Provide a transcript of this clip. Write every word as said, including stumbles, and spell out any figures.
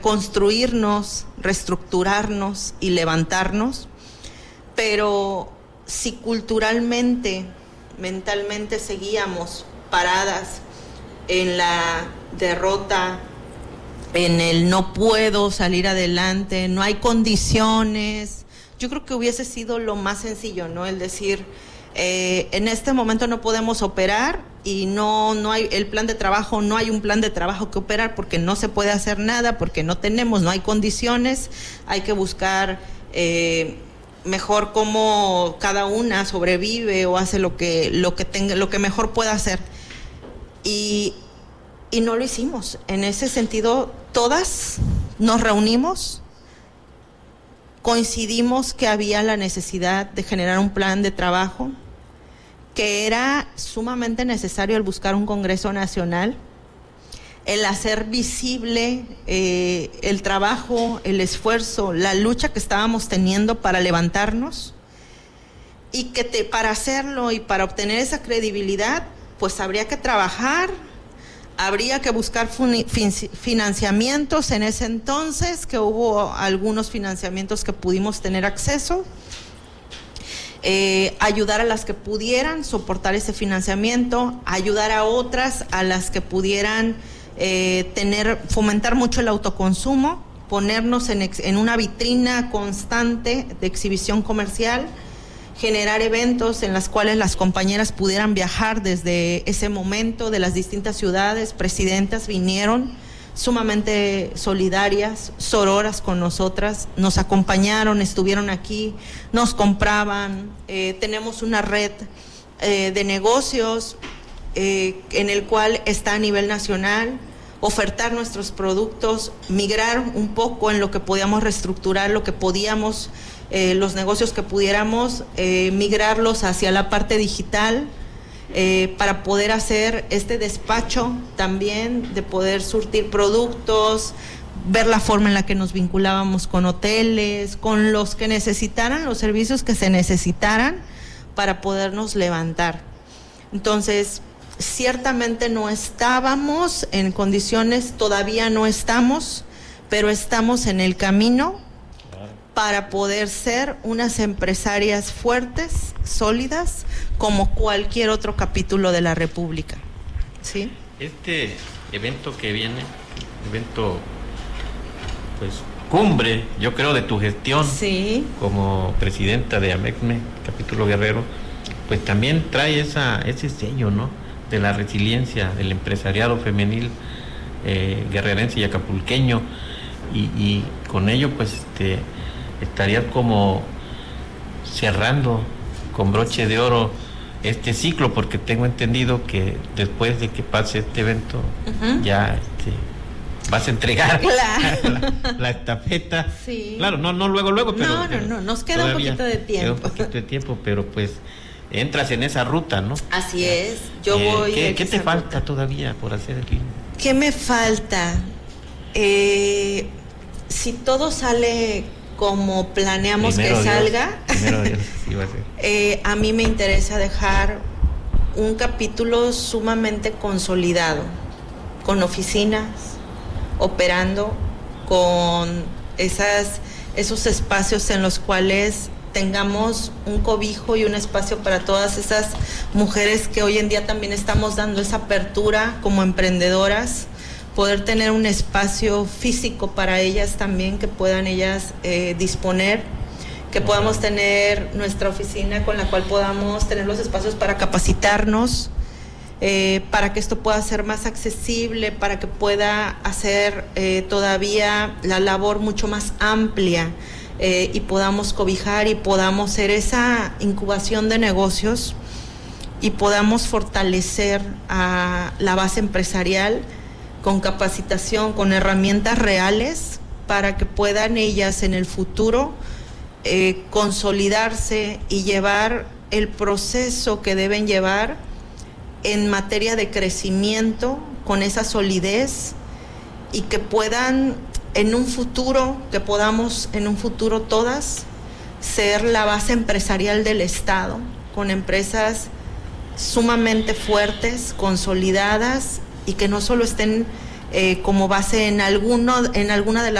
construirnos, reestructurarnos y levantarnos, pero si culturalmente, mentalmente seguíamos paradas en la derrota, en el no puedo salir adelante, no hay condiciones, yo creo que hubiese sido lo más sencillo, ¿no? El decir, eh, en este momento no podemos operar y no, no hay el plan de trabajo, no hay un plan de trabajo que operar porque no se puede hacer nada, porque no tenemos, no hay condiciones, hay que buscar eh, mejor cómo cada una sobrevive o hace lo que, lo que tenga, lo que mejor pueda hacer. Y, y no lo hicimos. En ese sentido, todas nos reunimos, coincidimos que había la necesidad de generar un plan de trabajo, que era sumamente necesario el buscar un Congreso Nacional, el hacer visible eh, el trabajo, el esfuerzo, la lucha que estábamos teniendo para levantarnos, y que te, para hacerlo y para obtener esa credibilidad, pues habría que trabajar, habría que buscar fun, fin, financiamientos en ese entonces, que hubo algunos financiamientos que pudimos tener acceso, eh, ayudar a las que pudieran soportar ese financiamiento, ayudar a otras a las que pudieran eh, tener, fomentar mucho el autoconsumo, ponernos en, ex, en una vitrina constante de exhibición comercial, generar eventos en los cuales las compañeras pudieran viajar desde ese momento de las distintas ciudades. Presidentas vinieron sumamente solidarias, sororas con nosotras, nos acompañaron, estuvieron aquí, nos compraban, eh, tenemos una red eh, de negocios eh, en el cual está a nivel nacional, ofertar nuestros productos, migrar un poco en lo que podíamos reestructurar, lo que podíamos Eh, los negocios que pudiéramos eh, migrarlos hacia la parte digital eh, para poder hacer este despacho también, de poder surtir productos, ver la forma en la que nos vinculábamos con hoteles, con los que necesitaran, los servicios que se necesitaran para podernos levantar. Entonces, ciertamente no estábamos en condiciones, todavía no estamos, pero estamos en el camino para poder ser unas empresarias fuertes, sólidas, como cualquier otro capítulo de la República. ¿Sí? Este evento que viene, evento, pues, cumbre, yo creo, de tu gestión, sí, como presidenta de AMECME, capítulo Guerrero, pues también trae esa, ese sello, ¿no?, de la resiliencia del empresariado femenil eh, guerrerense y acapulqueño, y, y con ello, pues, este... estarías como cerrando con broche de oro este ciclo, porque tengo entendido que después de que pase este evento, uh-huh, ya este, vas a entregar claro. la, la estafeta. Sí. Claro, no, no luego, luego, pero... No, no, no, nos queda un poquito de tiempo. Queda un poquito de tiempo, pero pues entras en esa ruta, ¿no? Así es, yo eh, voy... ¿Qué, ¿qué te ruta. falta todavía por hacer aquí? ¿Qué me falta? Eh, si todo sale como planeamos primero que Dios, salga, primero Dios, sí va a ser. eh, a mí me interesa dejar un capítulo sumamente consolidado, con oficinas, operando, con esas, esos espacios en los cuales tengamos un cobijo y un espacio para todas esas mujeres que hoy en día también estamos dando esa apertura como emprendedoras, poder tener un espacio físico para ellas también, que puedan ellas eh, disponer, que podamos tener nuestra oficina con la cual podamos tener los espacios para capacitarnos, eh, para que esto pueda ser más accesible, para que pueda hacer eh, todavía la labor mucho más amplia, eh, y podamos cobijar y podamos ser esa incubación de negocios y podamos fortalecer a la base empresarial con capacitación, con herramientas reales, para que puedan ellas en el futuro eh, consolidarse y llevar el proceso que deben llevar en materia de crecimiento, con esa solidez, y que puedan en un futuro, que podamos en un futuro todas ser la base empresarial del Estado, con empresas sumamente fuertes, consolidadas, y que no solo estén eh, como base en alguno, en alguna de las